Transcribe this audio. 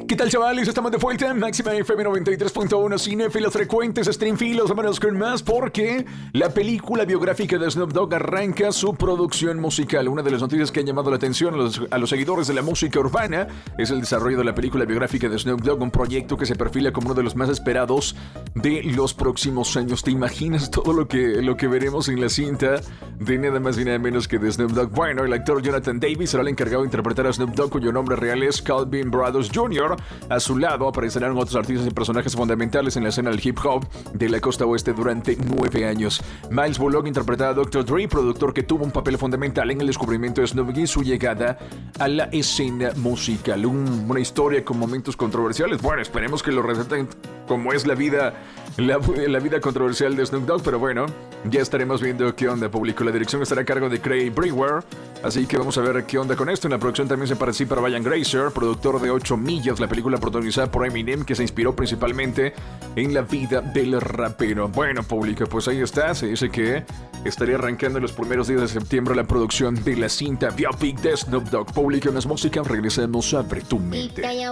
¿Qué tal, chavales? Estamos de vuelta en Máxima FM 93.1, cinéfilos frecuentes, streamfilos, vámonos con más, porque la película biográfica de Snoop Dogg arranca su producción musical. Una de las noticias que han llamado la atención a los seguidores de la música urbana es el desarrollo de la película biográfica de Snoop Dogg, un proyecto que se perfila como uno de los más esperados de los próximos años. ¿Te imaginas todo lo que veremos en la cinta de nada más y nada menos que de Snoop Dogg? Bueno, el actor Jonathan Davis será el encargado de interpretar a Snoop Dogg, cuyo nombre real es Calvin Brothers Jr. A su lado aparecerán otros artistas y personajes fundamentales en la escena del hip hop de la costa oeste durante 9 años. Miles Bullock interpretará a Dr. Dre, productor que tuvo un papel fundamental en el descubrimiento de Snoop Dogg y su llegada a la escena musical. Una historia con momentos controversiales. Bueno, esperemos que lo retraten como es la vida controversial de Snoop Dogg, pero bueno, ya estaremos viendo qué onda, público. La dirección estará a cargo de Craig Brewer, así que vamos a ver qué onda con esto. En la producción también se participa Brian Grazer, productor de 8 millas, la película protagonizada por Eminem, que se inspiró principalmente en la vida del rapero. Bueno, público, pues ahí está. Se dice que estaría arrancando en los primeros días de septiembre la producción de la cinta biopic de Snoop Dogg. Público, no es música, regresamos a Abre tu Mente.